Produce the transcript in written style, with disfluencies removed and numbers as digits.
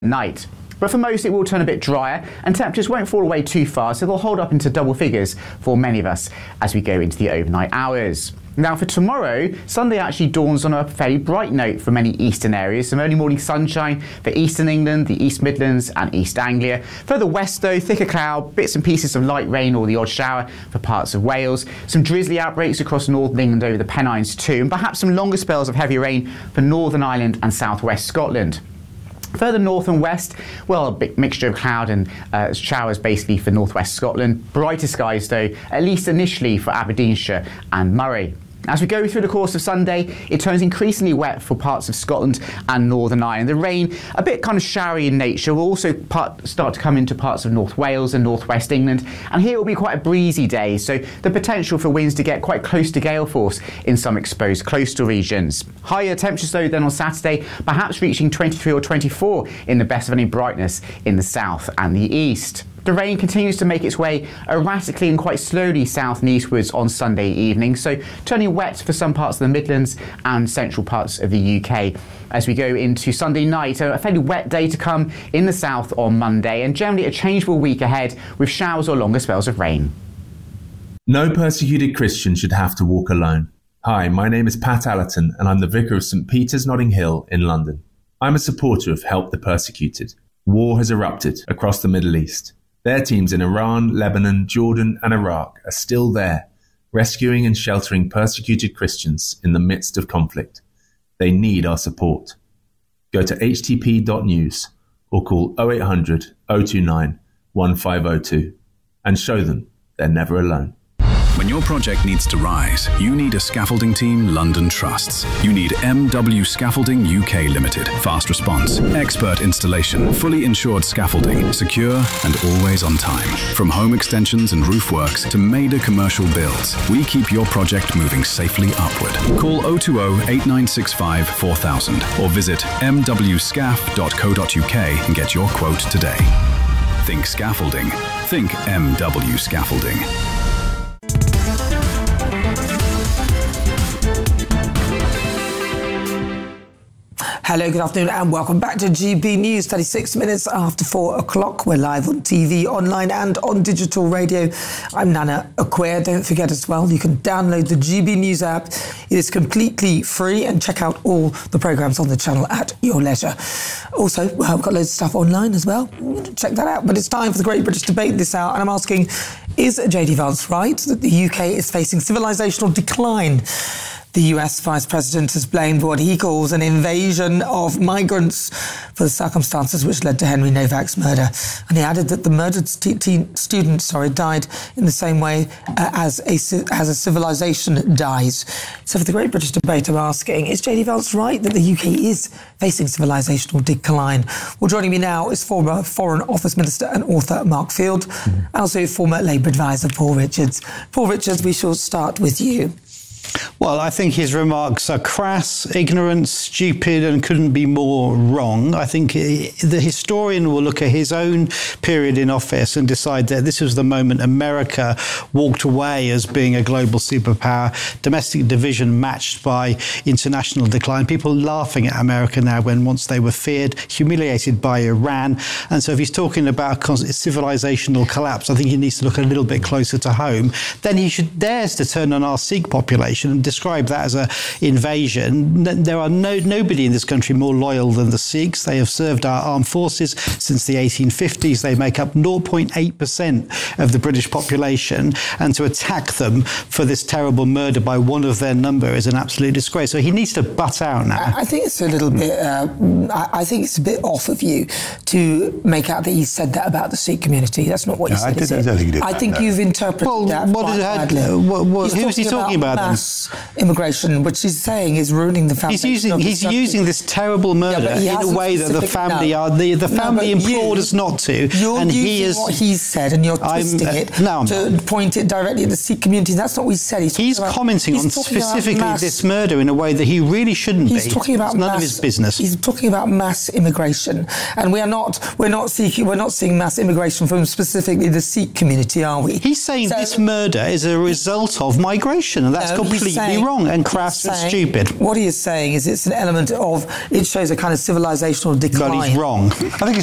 night. But for most, it will turn a bit drier and temperatures won't fall away too far, so they'll hold up into double figures for many of us as we go into the overnight hours. Now for tomorrow, Sunday actually dawns on a fairly bright note for many eastern areas. Some early morning sunshine for eastern England, the East Midlands and East Anglia. Further west though, thicker cloud, bits and pieces of light rain or the odd shower for parts of Wales. Some drizzly outbreaks across northern England over the Pennines too, and perhaps some longer spells of heavy rain for Northern Ireland and southwest Scotland. Further north and west, well, a big mixture of cloud and showers basically for northwest Scotland. Brighter skies though, at least initially for Aberdeenshire and Moray. As we go through the course of Sunday, it turns increasingly wet for parts of Scotland and Northern Ireland. The rain, a bit kind of showery in nature, will also start to come into parts of North Wales and northwest England. And here it will be quite a breezy day, so the potential for winds to get quite close to gale force in some exposed coastal regions. Higher temperatures though than on Saturday, perhaps reaching 23 or 24 in the best of any brightness in the south and the east. The rain continues to make its way erratically and quite slowly south and eastwards on Sunday evening, so turning wet for some parts of the Midlands and central parts of the UK. As we go into Sunday night, a fairly wet day to come in the south on Monday, and generally a changeable week ahead with showers or longer spells of rain. No persecuted Christian should have to walk alone. Hi, my name is Pat Allerton and I'm the Vicar of St Peter's Notting Hill in London. I'm a supporter of Help the Persecuted. War has erupted across the Middle East. Their teams in Iran, Lebanon, Jordan and Iraq are still there, rescuing and sheltering persecuted Christians in the midst of conflict. They need our support. Go to htp.news or call 0800 029 1502 and show them they're never alone. When your project needs to rise, you need a scaffolding team London trusts. You need MW Scaffolding UK Limited. Fast response, expert installation, fully insured scaffolding, secure and always on time. From home extensions and roof works to major commercial builds, we keep your project moving safely upward. Call 020 8965 4000 or visit mwscaf.co.uk and get your quote today. Think scaffolding. Think MW Scaffolding. Hello, good afternoon and welcome back to GB News. 36 minutes after 4 o'clock. We're live on TV, online and on digital radio. I'm Nana Acquare. Don't forget as well, you can download the GB News app. It is completely free and check out all the programmes on the channel at your leisure. Also, we've got loads of stuff online as well. Check that out. But it's time for the Great British Debate this hour. And I'm asking, is JD Vance right that the UK is facing civilisational decline? The US Vice President has blamed what he calls an invasion of migrants for the circumstances which led to Henry Novak's murder. And he added that the murdered student died in the same way as a civilization dies. So for the Great British Debate, I'm asking, is JD Vance right that the UK is facing civilisational decline? Well, joining me now is former Foreign Office Minister and author Mark Field, and also former Labour advisor Paul Richards. Paul Richards, we shall start with you. Well, I think his remarks are crass, ignorant, stupid, and couldn't be more wrong. I think the historian will look at his own period in office and decide that this was the moment America walked away as being a global superpower, domestic division matched by international decline. People laughing at America now when once they were feared, humiliated by Iran. And so if he's talking about civilizational collapse, I think he needs to look a little bit closer to home. Then he should dare to turn on our Sikh population and describe that as an invasion. There are nobody in this country more loyal than the Sikhs. They have served our armed forces since the 1850s. They make up 0.8% of the British population, and to attack them for this terrible murder by one of their number is an absolute disgrace. So he needs to butt out now. I think it's a little bit. I think it's a bit off of you to make out that he said that about the Sikh community. That's not what he said. I don't think he did. I think you've interpreted that quite badly. Who is he talking about then? Immigration, which he's saying is ruining the family. He's using this terrible murder in a way that the family the family implored us not to. You're using what he said and you're twisting it to point it directly at the Sikh community. That's not what he said. He's commenting on specifically this murder in a way that he really shouldn't be. He's talking about none of his business. He's talking about mass immigration, and we're not seeing mass immigration from specifically the Sikh community, are we? He's saying this murder is a result of migration, and that's completely completely wrong and crass and stupid. What he is saying is it's an element of, it shows a kind of civilizational decline. Well, he's wrong. I think